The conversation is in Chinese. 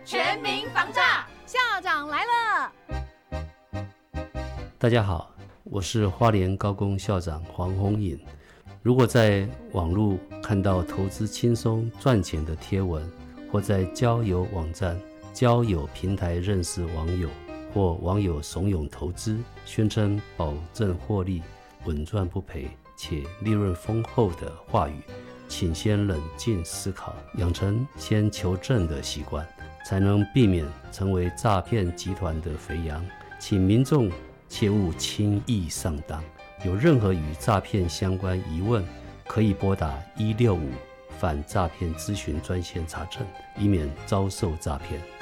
全民防诈， 校长来了。 大家好，我是花莲高工校长黄宏颖。如果在网络看到投资轻松赚钱的贴文，或在交友网站、交友平台认识网友，或网友怂恿投资，宣称保证获利、稳赚不赔且利润丰厚的话语，请先冷静思考，养成先求证的习惯，才能避免成为诈骗集团的肥羊。请民众切勿轻易上当，有任何与诈骗相关疑问，可以拨打165反诈骗咨询专线查证，以免遭受诈骗。